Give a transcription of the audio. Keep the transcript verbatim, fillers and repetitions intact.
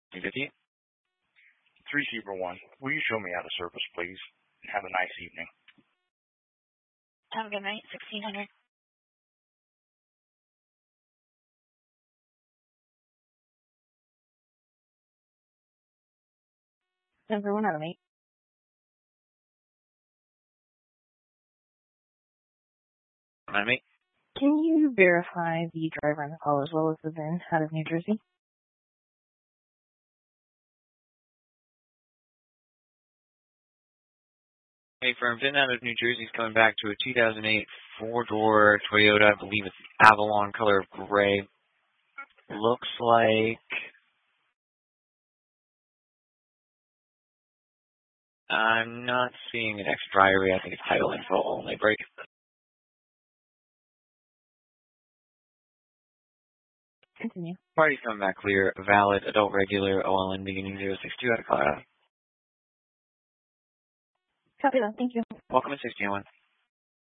fifty. three Zebra one, will you show me out of service, please? And have a nice evening. Have a good night, sixteen hundred. Denver one out of eight. One out of eight. Can you verify the driver on the call as well as the V I N out of New Jersey? Okay, for a V I N out of New Jersey is coming back to a two thousand eight four-door Toyota. I believe it's Avalon color of gray. Looks like... I'm not seeing an extra diary. I think it's title info only. Break. Continue. Party's coming back clear. Valid. Adult regular. O L N beginning zero six two out of Colorado. Copy that. Thank you. Welcome to sixteen oh one.